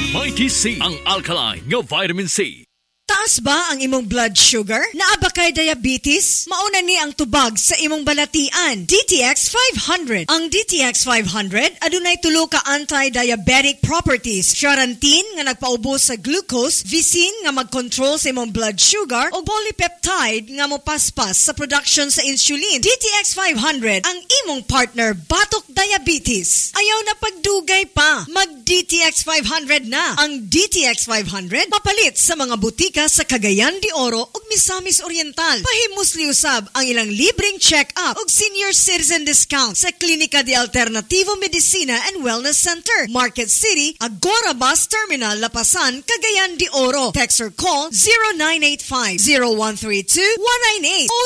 Mighty C, ang alkaline nga vitamin C. Taas ba ang imong blood sugar? Naa ba kay diabetes? Mauna ni ang tubag sa imong balatian. DTX 500. Ang DTX 500 adunay tulo ka anti-diabetic properties. Charantin nga nagpaubos sa glucose, visin nga mag-control sa imong blood sugar, o polypeptide nga mopaspas sa production sa insulin. DTX 500 ang imong partner batok diabetes. Ayaw na pagdugay pa. Mag DTX 500 na. Ang DTX 500 mapalit sa mga butika sa Cagayan de Oro ug Misamis Oriental. Pahimusli usab ang ilang libreng check-up ug senior citizen discount sa Klinika de Alternativo Medicina and Wellness Center, Market City, Agora Bus Terminal, Lapasan, Cagayan de Oro. Text or call 0985-0132-198 o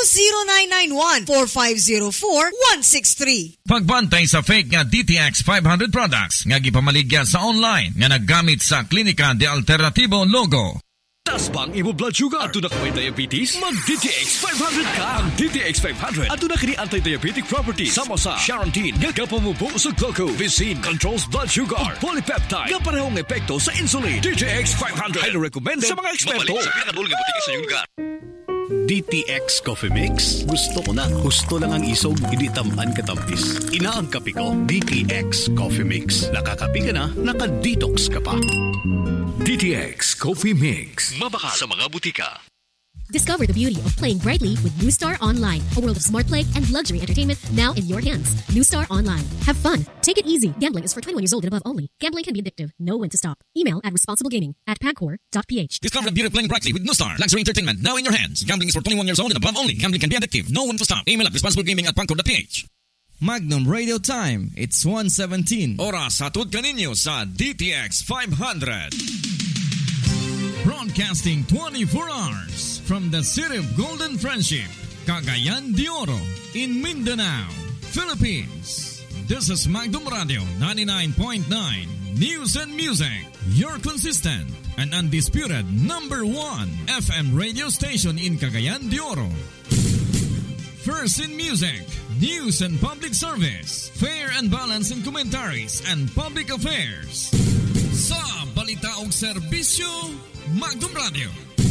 0991-4504-163. Pagbantay sa fake nga DTX 500 products nga gipamaligya sa online nga naggamit sa Klinika de Alternativo logo. Taas ba ang imo blood sugar? Ato na ka may diabetes? Mag-DTX 500 ka! Ang DTX 500 ato na kini anti-diabetic properties. Sama sa Charantin, nga kapamubo sa glucose, Visin, controls blood sugar, o polypeptide, nga parehong epekto sa insulin. DTX 500, highly recommended sa mga eksperto. Sa pinakadulong nga butika sa iyong lugar. DTX Coffee Mix. Gusto ko na. Gusto lang ang isog, hindi tamaan katampis. Ina ang kape ko, DTX Coffee Mix. Nakakape ka na, naka-detox ka pa. DTX Coffee Mix. Mabaka sa mga butika. Discover the beauty of playing brightly with New Star Online, a world of smart play and luxury entertainment now in your hands. New Star Online. Have fun. Take it easy. Gambling is for 21 years old and above only. Gambling can be addictive. Know when to stop. Email at responsiblegaming@pagcor.ph. Discover the beauty of playing brightly with New Star luxury entertainment now in your hands. Gambling is for 21 years old and above only. Gambling can be addictive. Know when to stop. Email at responsiblegaming@pagcor.ph. Magnum Radio Time. It's 1:17. Oras hatod kaninyo sa DTX 500. Broadcasting 24 hours from the city of Golden Friendship, Cagayan de Oro, in Mindanao, Philippines. This is Magnum Radio 99.9 News and Music, your consistent and undisputed #1 FM radio station in Cagayan de Oro. First in music, news and public service, fair and balanced in commentaries and public affairs. Sa balita og serbisyo, Magnum Radio.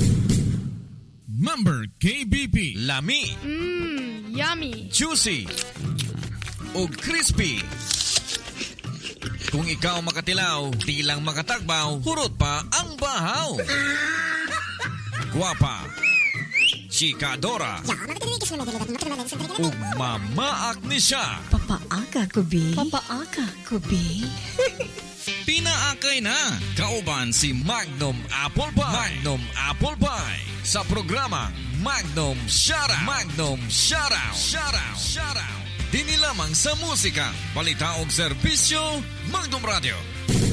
Member KBP. Lami. Yummy. Juicy. O crispy. Kung ikaw makatilaw, di lang makatagbaw, hurot pa ang bahaw. Guwapa. Chikadora. Ug mamaak ni siya. Papaaka ko, bi. Papaaka ko, bi. Pinaakay na. Kauban si Magnum Apple Pie. Magnum Apple Pie. Sa programa Magnum Shoutout. Magnum Shoutout. Shoutout. Shoutout. Dini lamang sa musika, balita o serbisyo, Magnum Radio.